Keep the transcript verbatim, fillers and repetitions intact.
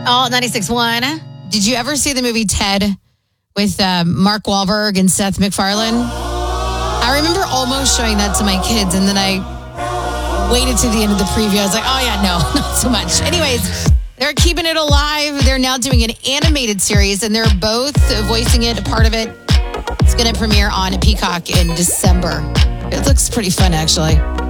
Oh, ninety-six point one. Did you ever see the movie Ted with um, Mark Wahlberg and Seth MacFarlane? I remember almost showing that to my kids, and then I waited to the end of the preview. I was like, oh, yeah, no, not so much. Anyways, they're keeping it alive. They're now doing an animated series, and they're both voicing it, a part of it. It's going to premiere on Peacock in December. It looks pretty fun, actually.